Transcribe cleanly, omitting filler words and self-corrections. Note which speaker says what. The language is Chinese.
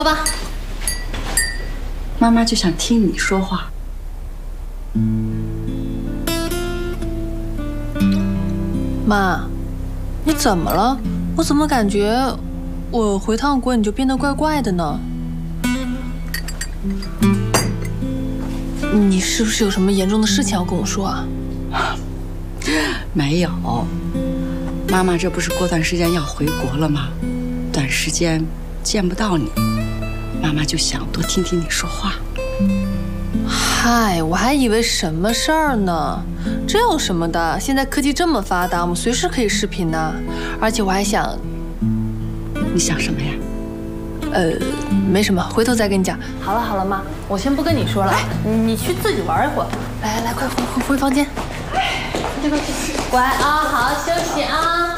Speaker 1: 好吧，
Speaker 2: 妈妈就想听你说话。
Speaker 1: 妈，你怎么了？我怎么感觉我回趟国你就变得怪怪的呢？你是不是有什么严重的事情要跟我说啊？
Speaker 2: 没有，妈妈这不是过段时间要回国了吗？短时间见不到你，妈妈就想多听听你说话。
Speaker 1: 嗨，我还以为什么事儿呢？这有什么的？现在科技这么发达，我们随时可以视频呢。而且我还想，
Speaker 2: 你想什么呀？
Speaker 1: 没什么，回头再跟你讲。好了，妈，我先不跟你说了，你去自己玩一会儿。来，快回房间。快去，乖啊，好好休息啊。